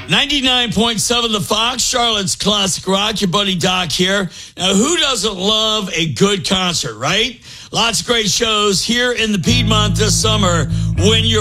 99.7 The Fox, Charlotte's Classic Rock. Your buddy Doc here. Now, who doesn't love a good concert, right? Lots of great shows here in the Piedmont this summer when you're